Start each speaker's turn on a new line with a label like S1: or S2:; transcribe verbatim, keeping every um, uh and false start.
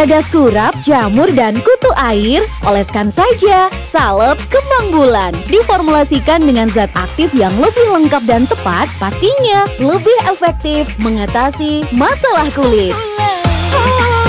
S1: Gagas kurap, jamur, dan kutu air, oleskan saja salep kembang bulan. Diformulasikan dengan zat aktif yang lebih lengkap dan tepat, pastinya lebih efektif mengatasi masalah kulit.